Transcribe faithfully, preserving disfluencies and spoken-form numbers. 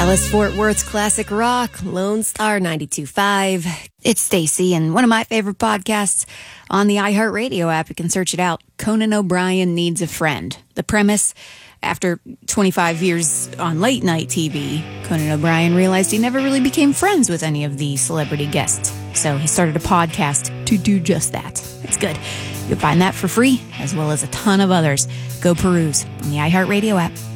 Dallas-Fort Worth's classic rock, Lone Star ninety-two point five. It's Stacy, and one of my favorite podcasts on the iHeartRadio app. You can search it out. Conan O'Brien Needs a Friend. The premise, after twenty-five years on late night T V, Conan O'Brien realized he never really became friends with any of the celebrity guests. So he started a podcast to do just that. It's good. You'll find that for free, as well as a ton of others. Go peruse on the iHeartRadio app.